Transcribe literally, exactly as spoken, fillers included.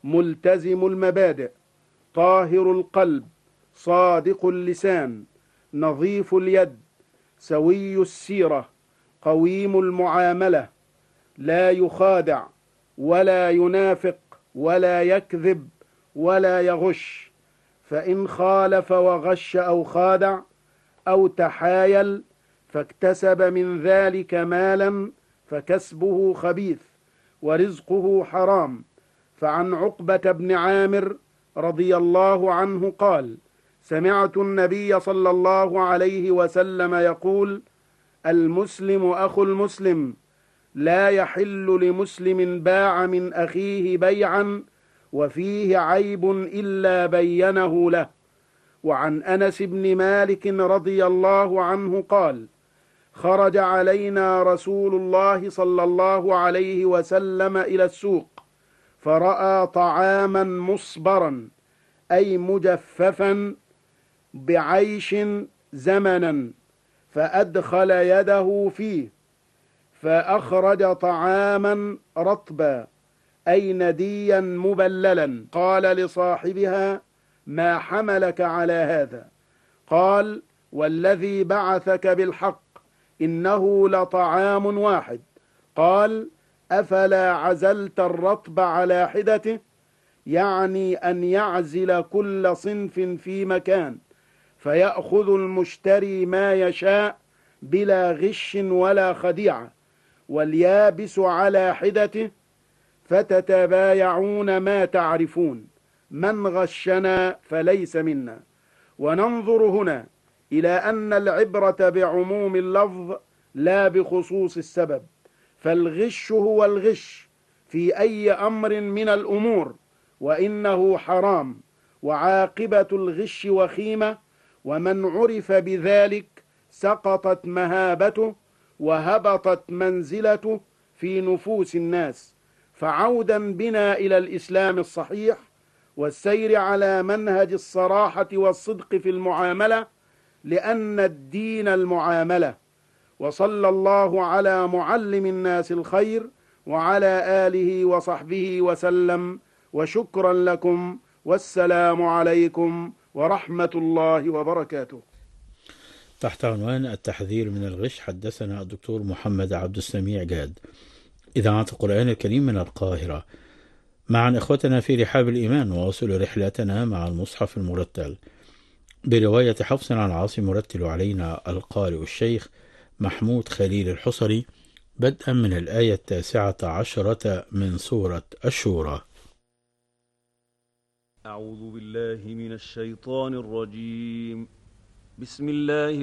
ملتزم المبادئ، طاهر القلب، صادق اللسان، نظيف اليد، سوي السيرة، قويم المعاملة، لا يخادع ولا ينافق ولا يكذب ولا يغش، فإن خالف وغش أو خادع أو تحايل فاكتسب من ذلك مالا فكسبه خبيث ورزقه حرام. فعن عقبة بن عامر رضي الله عنه قال: سمعت النبي صلى الله عليه وسلم يقول: المسلم أخو المسلم، لا يحل لمسلم باع من أخيه بيعا وفيه عيب إلا بينه له. وعن أنس بن مالك رضي الله عنه قال: خرج علينا رسول الله صلى الله عليه وسلم إلى السوق، فرأى طعاما مصبرا أي مجففا بعيش زمنا، فأدخل يده فيه فأخرج طعاما رطبا أي نديا مبللا. قال لصاحبها: ما حملك على هذا؟ قال: والذي بعثك بالحق إنه لطعام واحد. قال: أفلا عزلت الرطب على حدته، يعني أن يعزل كل صنف في مكان فيأخذ المشتري ما يشاء بلا غش ولا خديعة، واليابس على حدته، فتتبايعون ما تعرفون، من غشنا فليس منا. وننظر هنا إلى أن العبرة بعموم اللفظ لا بخصوص السبب، فالغش هو الغش في أي أمر من الأمور، وإنه حرام، وعاقبة الغش وخيمة، ومن عرف بذلك سقطت مهابته وهبطت منزلته في نفوس الناس. فعودا بنا إلى الإسلام الصحيح والسير على منهج الصراحة والصدق في المعاملة، لأن الدين المعاملة. وصلى الله على معلم الناس الخير وعلى آله وصحبه وسلم، وشكرا لكم، والسلام عليكم ورحمة الله وبركاته. تحت عنوان التحذير من الغش، حدثنا الدكتور محمد عبد السميع جاد، إذاعة القرآن الكريم من القاهرة. معا إخوتنا في رحاب الإيمان، واصل رحلتنا مع المصحف المرتل برواية حفص عن عاصم، مرتل علينا القارئ الشيخ محمود خليل الحصري، بدءا من الآية التاسعة عشرة من سورة الشورى. أعوذ بالله من الشيطان الرجيم. بسم الله